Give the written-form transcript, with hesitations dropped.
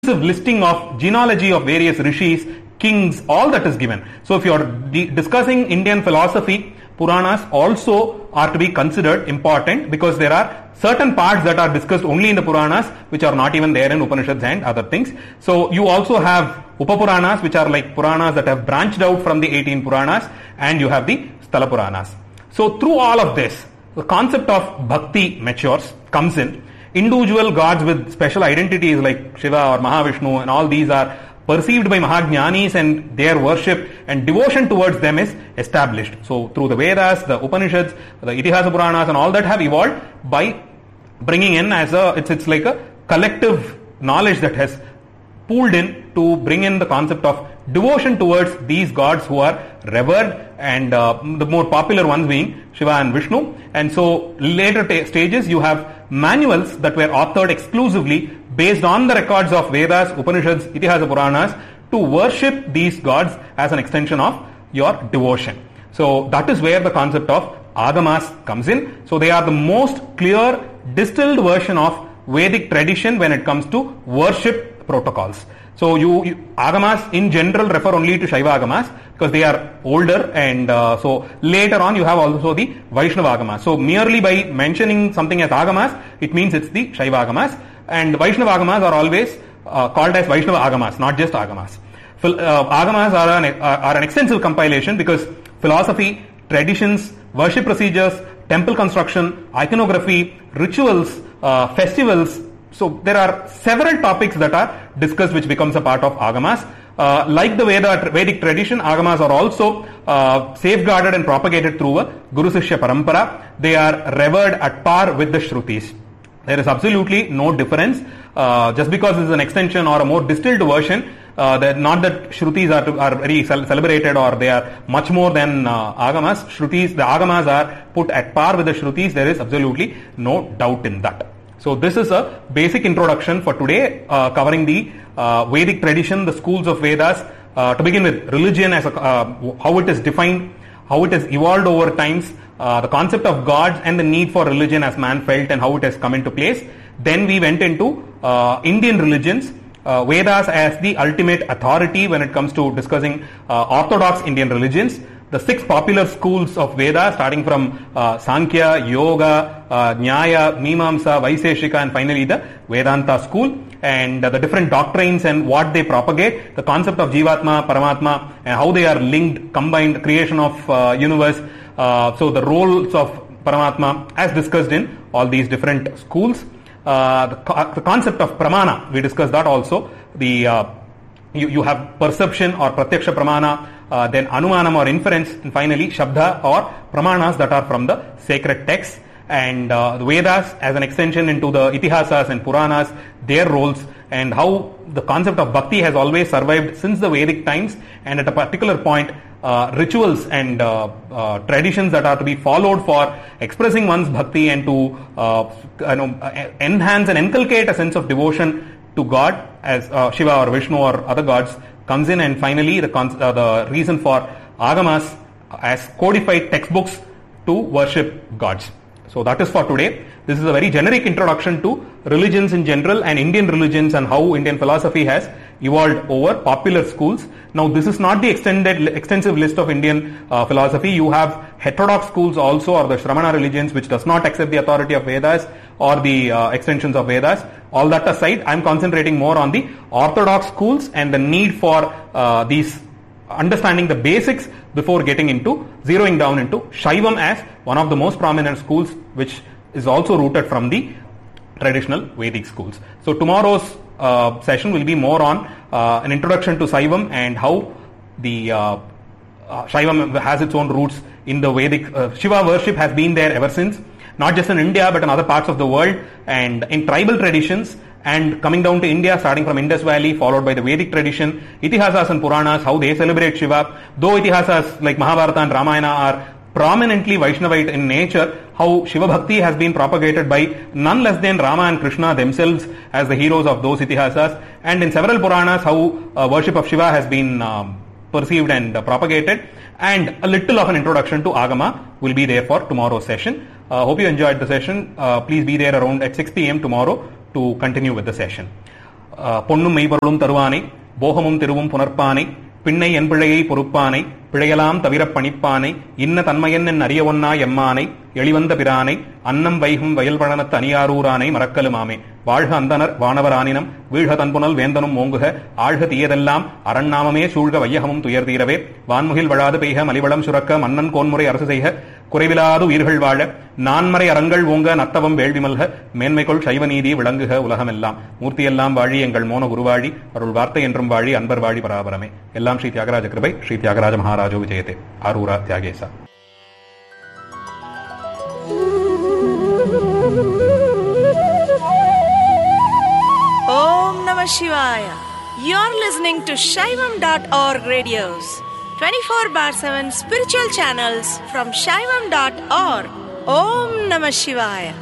listing of genealogy of various rishis, kings, all that is given. So if you are discussing Indian philosophy, Puranas also are to be considered important, because there are certain parts that are discussed only in the Puranas which are not even there in Upanishads and other things. So you also have Upapuranas, which are like Puranas that have branched out from the 18 Puranas, and you have the Sthala Puranas. So through all of this, the concept of bhakti matures, comes in. Individual gods with special identities like Shiva or Mahavishnu and all these are perceived by Mahajnanis, and their worship and devotion towards them is established. So through the Vedas, the Upanishads, the Itihasa Puranas and all that have evolved by bringing in as it's like a collective knowledge that has pooled in to bring in the concept of devotion towards these gods who are revered, and the more popular ones being Shiva and Vishnu. And so later stages you have manuals that were authored exclusively based on the records of Vedas, Upanishads, Itihasa Puranas to worship these gods as an extension of your devotion. So that is where the concept of Agamas comes in. So they are the most clear distilled version of Vedic tradition when it comes to worship protocols. So Agamas in general refer only to Shaiva Agamas because they are older, and so later on you have also the Vaishnava Agamas. So merely by mentioning something as Agamas, it means it's the Shaiva Agamas, and Vaishnava Agamas are always called as Vaishnava Agamas, not just Agamas. Agamas are an extensive compilation because philosophy, traditions, worship procedures, temple construction, iconography, rituals, festivals. So there are several topics that are discussed which becomes a part of Agamas. Like the Vedic tradition, Agamas are also safeguarded and propagated through a Guru Sishya Parampara. They are revered at par with the Shrutis. There is absolutely no difference. Just because it is an extension or a more distilled version, not that Shrutis are very celebrated or they are much more than Agamas. The Agamas are put at par with the Shrutis. There is absolutely no doubt in that. So this is a basic introduction for today, covering the Vedic tradition, the schools of Vedas. To begin with, religion as how it is defined, how it has evolved over times, the concept of gods and the need for religion as man felt and how it has come into place. Then we went into Indian religions, Vedas as the ultimate authority when it comes to discussing orthodox Indian religions. The 6 popular schools of Vedas, starting from Sankhya, Yoga, Nyaya, Mimamsa, Vaiseshika, and finally the Vedanta school, and the different doctrines and what they propagate, the concept of Jivatma, Paramatma, and how they are linked, combined, creation of universe. So the roles of Paramatma as discussed in all these different schools. The concept of Pramana, we discussed that also. You have perception or Pratyaksha Pramana, then Anumanam or inference, and finally Shabda or Pramanas that are from the sacred texts, and the Vedas as an extension into the Itihasas and Puranas, their roles, and how the concept of Bhakti has always survived since the Vedic times, and at a particular point rituals and traditions that are to be followed for expressing one's Bhakti and to enhance and inculcate a sense of devotion to God as Shiva or Vishnu or other gods comes in, and finally the reason for Agamas as codified textbooks to worship gods. So that is for today. This is a very generic introduction to religions in general and Indian religions and how Indian philosophy has evolved over popular schools. Now this is not the extensive list of Indian philosophy. You have heterodox schools also, or the Shramana religions, which does not accept the authority of Vedas or the extensions of Vedas. All that aside, I am concentrating more on the orthodox schools and the need for these understanding the basics before getting into zeroing down into Shaivam as one of the most prominent schools, which is also rooted from the traditional Vedic schools. So tomorrow's session will be more on an introduction to Shaivam and how the Shaivam has its own roots in the Vedic. Shiva worship has been there ever since, not just in India but in other parts of the world, and in tribal traditions, and coming down to India, starting from Indus Valley, followed by the Vedic tradition, Itihasas and Puranas, how they celebrate Shiva. Though Itihasas like Mahabharata and Ramayana are prominently Vaishnavite in nature, how Shiva Bhakti has been propagated by none less than Rama and Krishna themselves as the heroes of those Itihasas, and in several Puranas how worship of Shiva has been perceived and propagated, and a little of an introduction to Agama will be there for tomorrow's session. Hope you enjoyed the session. Please be there around at 6 p.m. tomorrow to continue with the session. பொன்னும் மெய்பொருளும் தருவானை, போகமும் திருவும் புனர்ப்பானை, பின்னை என் பிழையை பொறுப்பானை, பிழையலாம் தவிரப் பணிப்பானை, இன்ன தன்மையன் என் அறிய ஒன்னா எம்மானை, எளிவந்த பிரானை, அன்னம் வைகும் வயல்வழனத்து அணியாரூரானை மறக்கலுமாமே. வாழ்க அந்தனர் வானவர் ஆனினம், வீழ்க தன்புணல் வேந்தனும் ஓங்குக, ஆழ்க தீயதெல்லாம் அரண்நாமமே சூழ்க வையகமும் துயர்தீரவே. வான்முகில் வழாது பெய்க மலிவளம் சுரக்க, மன்னன் கோன்முறை அரசு செய்க, குறைவிலாது உயிர்கள் வாழ, நான்மறை அறங்கள் ஓங்க, நத்தவம் வேள்வி மல்க, மேன்மைக்குள் சைவ நீதி விளங்குக உலகமெல்லாம். மூர்த்தியெல்லாம் வாழி எங்கள் மோன குருவாழி, அருள் வார்த்தை என்றும் வாழி அன்பர் வாழி பராபரமே. எல்லாம் ஸ்ரீ தியாகராஜ கிருபை. Sri Thyagaraja மகாராஜோ விஜயதே. ஆரூரா தியாகேசா. Om Namah Shivaya. You're listening to Shaivam.org radios, 24/7 spiritual channels from Shaivam.org. Om Namah Shivaya.